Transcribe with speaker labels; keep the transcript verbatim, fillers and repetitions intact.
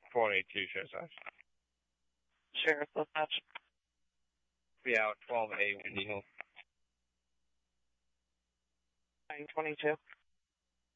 Speaker 1: four eighty-two, Sheriff's.
Speaker 2: Sheriff, dispatch.
Speaker 1: Be out twelve A Windy Hill.
Speaker 2: nine twenty-two.